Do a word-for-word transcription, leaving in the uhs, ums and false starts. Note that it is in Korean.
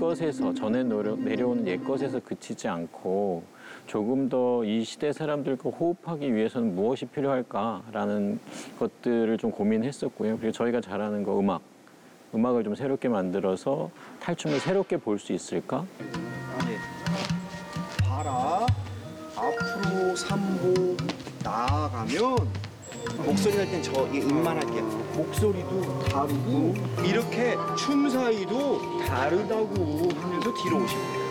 옛것에서 전해 노려- 내려오는 옛것에서 그치지 않고 조금 더 이 시대 사람들과 호흡하기 위해서는 무엇이 필요할까라는 것들을 좀 고민했었고요. 그리고 저희가 잘하는 거 음악, 음악을 좀 새롭게 만들어서 탈춤을 새롭게 볼 수 있을까? 네. 봐라. 앞으로 삼보 나아가면 목소리 할 땐 저 이 음만 할게요. 목소리도 다르고 이렇게 춤 사이도 다르다고 하면서 뒤로 오시면 돼요.